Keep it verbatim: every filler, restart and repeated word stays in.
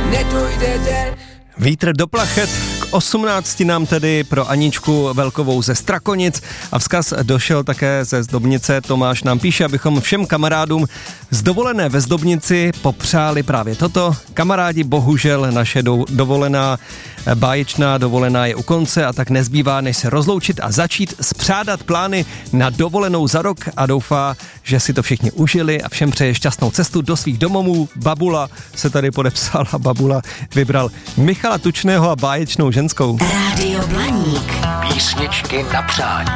nedojde den. Vítr do plachet, k osmnácti nám tedy pro Aničku Velkovou ze Strakonic a vzkaz došel také ze Zdobnice. Tomáš nám píše, abychom všem kamarádům z dovolené ve Zdobnici popřáli právě toto. Kamarádi, bohužel naše do, dovolená, báječná dovolená je u konce a tak nezbývá, než se rozloučit a začít spřádat plány na dovolenou za rok a doufá, že si to všichni užili a všem přeje šťastnou cestu do svých domovů. Babula se tady podepsala, Babula vybral Michala Tučného a báječnou ženskou. Rádio Blaník. Písničky na přání.